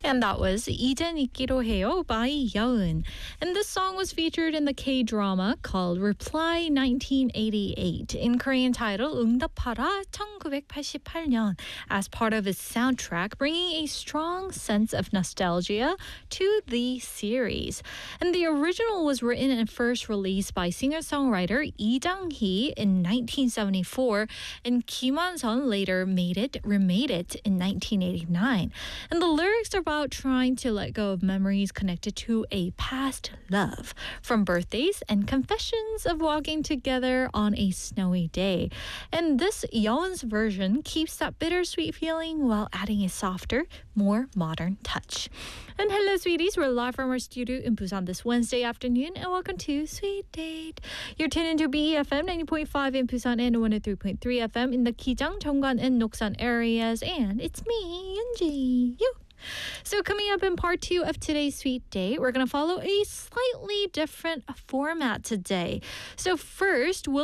And that was 이젠 잊기로 해요 by Yeon. And this song was featured in the K-drama called Reply 1988, in Korean title 응답하라 1988년, as part of its soundtrack, bringing a strong sense of nostalgia to the series. And the original was written and first released by singer-songwriter Lee Jang-hee in 1974, and Kim Won-sun later remade it in 1989. And the lyrics are about trying to let go of memories connected to a past love, from birthdays and confessions of walking together on a snowy day. And this Yeon's version keeps that bittersweet feeling while adding a softer, more modern touch. And hello, sweeties. We're live from our studio in Busan this Wednesday afternoon, and welcome to Sweet Date. You're tuned into BEFM 90.5 in Busan and 103.3 FM in the Kijang, Cheonggan, and Noksan areas. And it's me, Yoonji. So coming up in part 2 of today's Sweet Date, we're going to follow a slightly different format today. So first, we'll